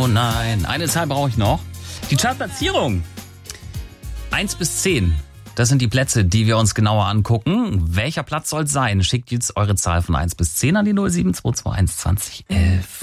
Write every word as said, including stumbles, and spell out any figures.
Oh nein, eine Zahl brauche ich noch. Die Chartplatzierung. eins bis zehn. Das sind die Plätze, die wir uns genauer angucken. Welcher Platz soll es sein? Schickt jetzt eure Zahl von eins bis zehn an die null sieben zwei zwei eins zwanzig elf.